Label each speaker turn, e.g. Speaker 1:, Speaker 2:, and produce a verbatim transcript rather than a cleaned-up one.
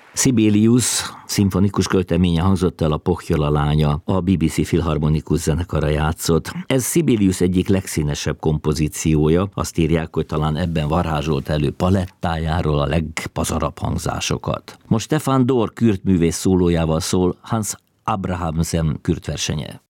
Speaker 1: Sibelius szimfonikus költeménye hangzott el, a Pohjola lánya, a bé bé cé Filharmonikus zenekara játszott. Ez Sibelius egyik legszínesebb kompozíciója, azt írják, hogy talán ebben varázsolt elő palettájáról a legpazarabb hangzásokat. Most Stefan Dor kürtművész szólójával szól Hans Abrahamsen kürtversenye.